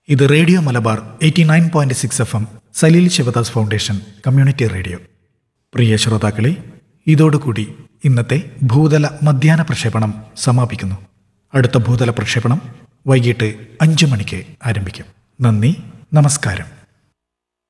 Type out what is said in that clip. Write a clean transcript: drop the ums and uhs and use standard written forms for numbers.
ഇത് radio Malabar 89.6 FM Saleel Sivadas foundation community radio. പ്രിയ ശ്രോതാക്കളെ, ഇതോടുകൂടി ഇന്നത്തെ ഭൂതല മധ്യാഹ്ന പ്രക്ഷേപണം സമാപിക്കുന്നു. അടുത്ത ഭൂതല പ്രക്ഷേപണം വൈകിട്ട് 5 മണിക്ക് ആരംഭിക്കും. നന്ദി, നമസ്കാരം.